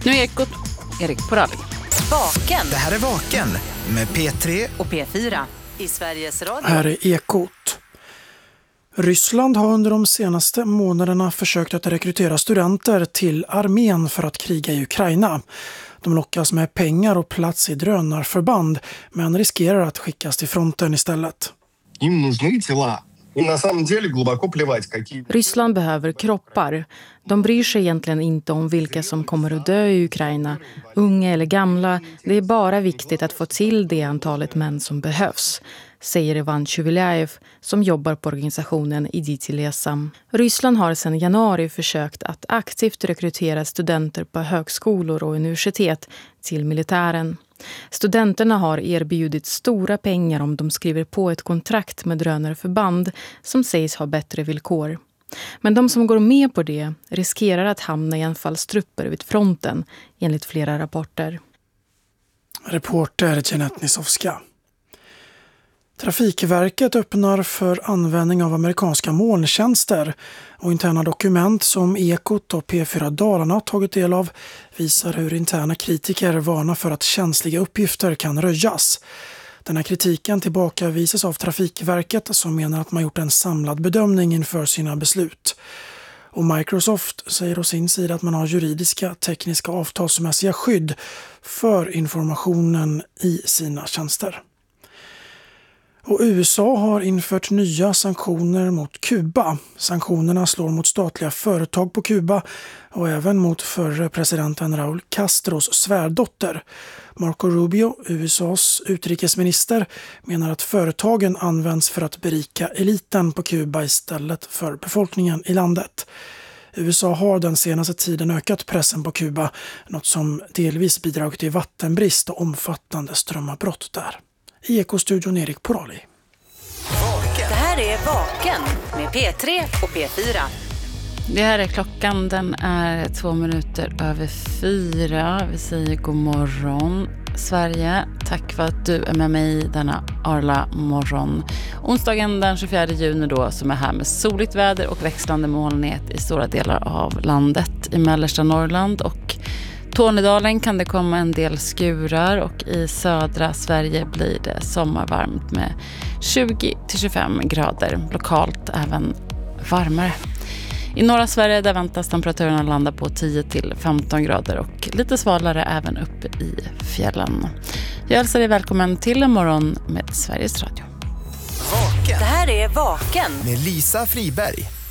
Nu är Ekot, Erik Porali. Vaken. Det här är Vaken med P3 och P4 i Sveriges Radio. Här är Ekot. Ryssland har under de senaste månaderna försökt att rekrytera studenter till armén för att kriga i Ukraina. De lockas med pengar och plats i drönarförband, men riskerar att skickas till fronten istället. Ryssland behöver kroppar. De bryr sig egentligen inte om vilka som kommer att dö i Ukraina, unga eller gamla. Det är bara viktigt att få till det antalet män som behövs, säger Ivan Chuviljaev som jobbar på organisationen Idi till Lesam. Ryssland har sedan januari försökt att aktivt rekrytera studenter på högskolor och universitet till militären. Studenterna har erbjudit stora pengar om de skriver på ett kontrakt med drönarförband som sägs ha bättre villkor. Men de som går med på det riskerar att hamna i anfallstrupper vid fronten, enligt flera rapporter. Reporter Jeanette Nisovska. Trafikverket öppnar för användning av amerikanska molntjänster och interna dokument som Ekot och P4 Dalarna har tagit del av visar hur interna kritiker varnar för att känsliga uppgifter kan röjas. Den här kritiken tillbakavisas av Trafikverket som menar att man gjort en samlad bedömning inför sina beslut. Och Microsoft säger å sin sida att man har juridiska, tekniska och avtalsmässiga skydd för informationen i sina tjänster. Och USA har infört nya sanktioner mot Kuba. Sanktionerna slår mot statliga företag på Kuba och även mot förre presidenten Raúl Castros svärdotter. Marco Rubio, USAs utrikesminister, menar att företagen används för att berika eliten på Kuba istället för befolkningen i landet. USA har den senaste tiden ökat pressen på Kuba, något som delvis bidragit till vattenbrist och omfattande strömavbrott där. I Ekostudion Erik Porali. Det här är Vaken med P3 och P4. Det här är klockan, den är 4:02. Vi säger god morgon Sverige. Tack för att du är med mig denna Arla morgon. Onsdagen den 24 juni då, som är här med soligt väder och växlande molnighet i stora delar av landet. I mellersta Norrland och Tornedalen kan det komma en del skurar och i södra Sverige blir det sommarvarmt med 20-25 grader, lokalt även varmare. I norra Sverige där väntas temperaturerna landa på 10-15 grader och lite svalare även uppe i fjällen. Jag hälsar dig välkommen till en morgon med Sveriges Radio. Det här är Vaken med Lisa Friberg.